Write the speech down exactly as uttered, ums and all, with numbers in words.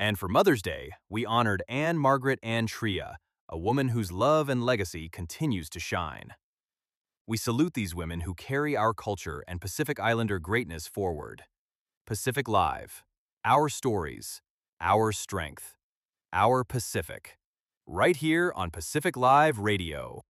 And for Mother's Day, we honored Anne Margaret Ann Tria, a woman whose love and legacy continues to shine. We salute these women who carry our culture and Pacific Islander greatness forward. Pacific Live. Our stories. Our strength. Our Pacific. Right here on Pacific Live Radio.